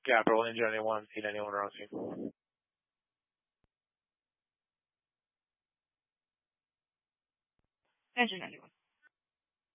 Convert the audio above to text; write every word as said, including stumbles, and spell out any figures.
Capital Engine anyone, seen anyone around you? Engine anyone.